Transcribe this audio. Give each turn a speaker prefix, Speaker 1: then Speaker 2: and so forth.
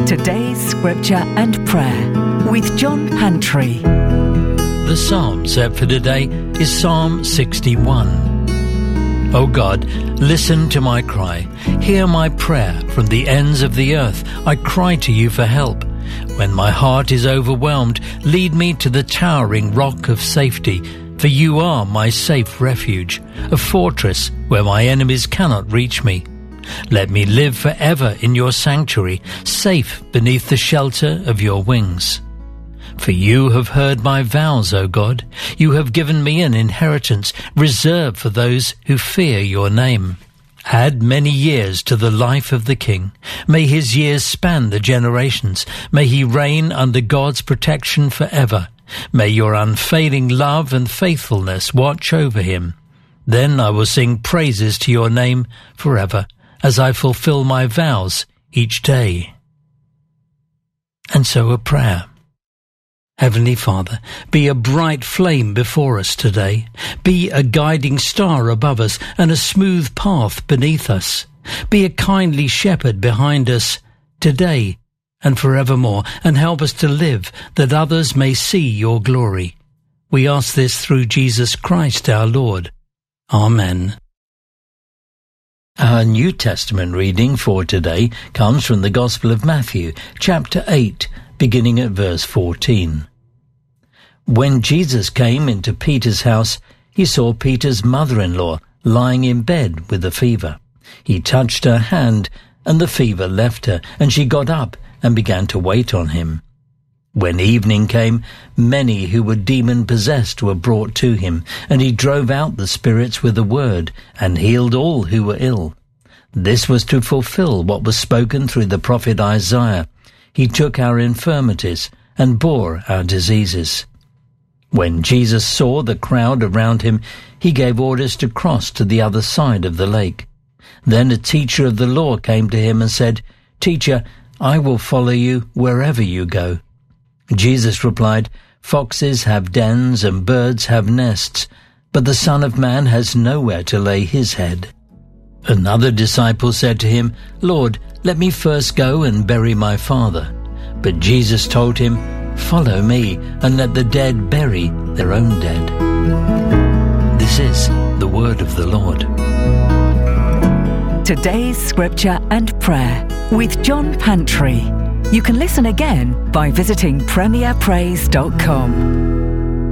Speaker 1: Today's scripture and prayer with John Pantry.
Speaker 2: The psalm set for today is Psalm 61. O God, listen to my cry. Hear my prayer from the ends of the earth. I cry to you for help. When my heart is overwhelmed, lead me to the towering rock of safety, for you are my safe refuge, a fortress where my enemies cannot reach me. Let me live forever in your sanctuary, safe beneath the shelter of your wings. For you have heard my vows, O God. You have given me an inheritance reserved for those who fear your name. Add many years to the life of the king. May his years span the generations. May he reign under God's protection forever. May your unfailing love and faithfulness watch over him. Then I will sing praises to your name forever, as I fulfill my vows each day. And so a prayer. Heavenly Father, be a bright flame before us today. Be a guiding star above us and a smooth path beneath us. Be a kindly shepherd behind us today and forevermore, and help us to live that others may see your glory. We ask this through Jesus Christ our Lord. Amen. Our New Testament reading for today comes from the Gospel of Matthew, chapter 8, beginning at verse 14. When Jesus came into Peter's house, he saw Peter's mother-in-law lying in bed with a fever. He touched her hand, and the fever left her, and she got up and began to wait on him. When evening came, many who were demon-possessed were brought to him, and he drove out the spirits with a word, and healed all who were ill. This was to fulfill what was spoken through the prophet Isaiah. He took our infirmities and bore our diseases. When Jesus saw the crowd around him, he gave orders to cross to the other side of the lake. Then a teacher of the law came to him and said, "Teacher, I will follow you wherever you go." Jesus replied, "Foxes have dens and birds have nests, but the Son of Man has nowhere to lay his head." Another disciple said to him, "Lord, let me first go and bury my father." But Jesus told him, "Follow me, and let the dead bury their own dead." This is the word of the Lord.
Speaker 1: Today's scripture and prayer with John Pantry. You can listen again by visiting premierpraise.com.